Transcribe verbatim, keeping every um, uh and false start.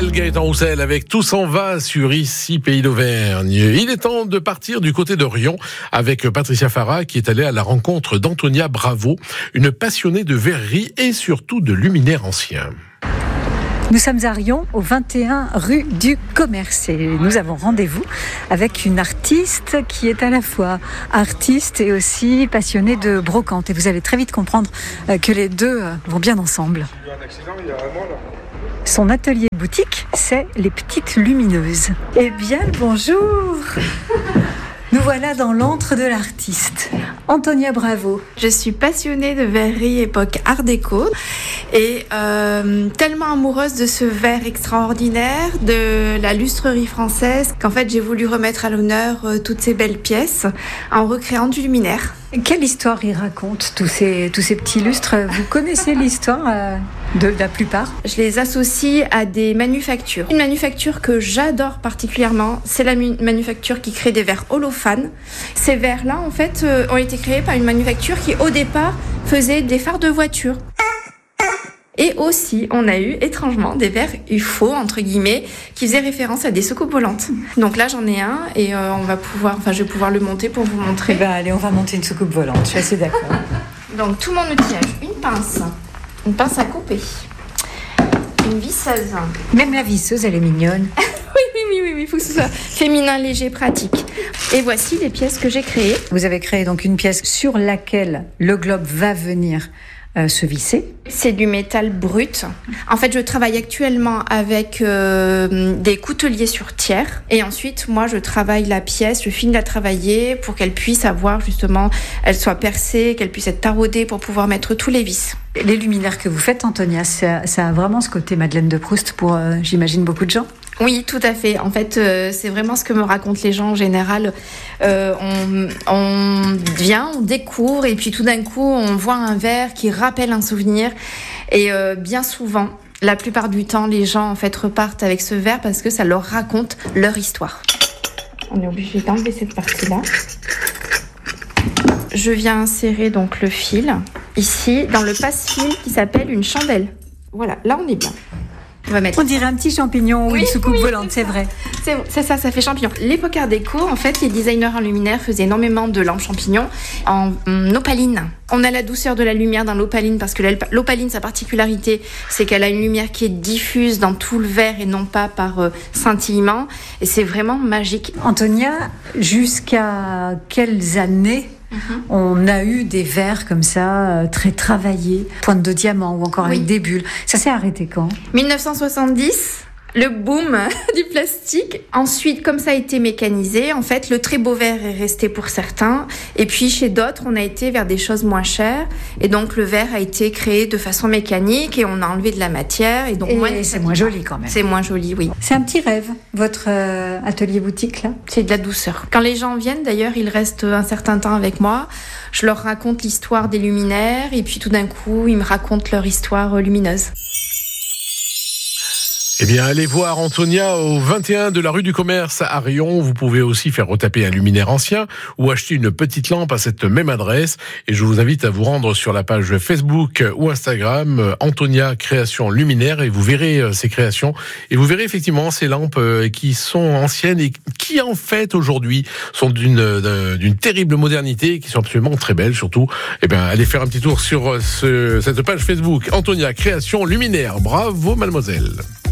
Roussel, Gaëtan Roussel, avec Tout s'en va sur Ici Pays d'Auvergne. Il est temps de partir du côté de Riom avec Patricia Farah qui est allée à la rencontre d'Antonia Bravo, une passionnée de verrerie et surtout de luminaires anciens. Nous sommes à Riom, au vingt et un rue du Commerce, et nous avons rendez-vous avec une artiste qui est à la fois artiste et aussi passionnée de brocante. Et vous allez très vite comprendre que les deux vont bien ensemble. Son atelier boutique, c'est les Petites Lumineuses. Eh bien, bonjour. Nous voilà dans l'antre de l'artiste. Antonia Bravo. Je suis passionnée de verrerie époque art déco et euh, tellement amoureuse de ce verre extraordinaire, de la lustrerie française, qu'en fait j'ai voulu remettre à l'honneur euh, toutes ces belles pièces en recréant du luminaire. Quelle histoire il raconte, tous ces, tous ces petits lustres? Vous connaissez l'histoire euh, de, de la plupart? Je les associe à des manufactures. Une manufacture que j'adore particulièrement, c'est la mu- manufacture qui crée des verres holophane. Ces verres-là, en fait, euh, ont été créés par une manufacture qui, au départ, faisait des phares de voiture. Et aussi, on a eu, étrangement, des verres U F O, entre guillemets, qui faisaient référence à des soucoupes volantes. Donc là, j'en ai un et euh, on va pouvoir, enfin, je vais pouvoir le monter pour vous montrer. Eh ben, allez, on va monter une soucoupe volante, je suis assez d'accord. Donc, tout mon outillage, une pince, une pince à couper, une visseuse. Même la visseuse, elle est mignonne. oui, oui, oui, oui, il faut que ce soit féminin, léger, pratique. Et voici les pièces que j'ai créées. Vous avez créé donc une pièce sur laquelle le globe va venir Euh, se visser. C'est du métal brut. En fait, je travaille actuellement avec euh, des couteliers sur tiers. Et ensuite, moi, je travaille la pièce, je finis de la travailler pour qu'elle puisse avoir justement, elle soit percée, qu'elle puisse être taraudée pour pouvoir mettre tous les vis. Les luminaires que vous faites, Antonia, ça, ça a vraiment ce côté Madeleine de Proust pour, euh, j'imagine, beaucoup de gens. Oui, tout à fait. En fait, euh, c'est vraiment ce que me racontent les gens en général. Euh, on, on vient, on découvre, et puis tout d'un coup, on voit un verre qui rappelle un souvenir. Et euh, bien souvent, la plupart du temps, les gens en fait repartent avec ce verre parce que ça leur raconte leur histoire. On est obligé d'enlever cette partie-là. Je viens insérer donc le fil ici dans le passe-fil qui s'appelle une chandelle. Voilà, là on est bien. On va mettre. On dirait un petit champignon ou oui, une soucoupe oui, volante, c'est, c'est vrai. C'est, c'est ça, ça fait champignon. L'époque art déco, en fait, les designers en luminaire faisaient énormément de lampes champignons en, en opaline. On a la douceur de la lumière dans l'opaline parce que l'opaline, sa particularité, c'est qu'elle a une lumière qui est diffuse dans tout le verre et non pas par euh, scintillement. Et c'est vraiment magique. Antonia, jusqu'à quelles années Mm-hmm. on a eu des verres comme ça, euh, très travaillés, pointe de diamant ou encore oui. avec des bulles. Ça s'est arrêté quand ? dix-neuf cent soixante-dix, le boom du plastique. Ensuite, comme ça a été mécanisé, en fait, le très beau verre est resté pour certains. Et puis, chez d'autres, on a été vers des choses moins chères. Et donc, le verre a été créé de façon mécanique et on a enlevé de la matière. Et donc, et moins c'est moins joli quand même. C'est moins joli, oui. C'est un petit rêve, votre euh, atelier boutique, là ? C'est de la douceur. Quand les gens viennent, d'ailleurs, ils restent un certain temps avec moi. Je leur raconte l'histoire des luminaires. Et puis, tout d'un coup, ils me racontent leur histoire lumineuse. Eh bien, allez voir Antonia au vingt et un de la rue du Commerce à Riom. Vous pouvez aussi faire retaper un luminaire ancien ou acheter une petite lampe à cette même adresse. Et je vous invite à vous rendre sur la page Facebook ou Instagram Antonia Création Luminaire et vous verrez ces créations. Et vous verrez effectivement ces lampes qui sont anciennes et qui en fait aujourd'hui sont d'une, d'une terrible modernité et qui sont absolument très belles surtout. Eh bien, allez faire un petit tour sur ce, cette page Facebook Antonia Création Luminaire. Bravo mademoiselle.